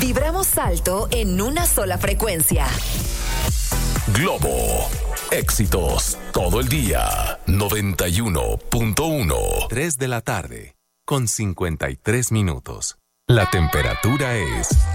Vibramos alto en una sola frecuencia. Globo. Éxitos todo el día. 91.1. 3 de la tarde, con 53 minutos. La temperatura es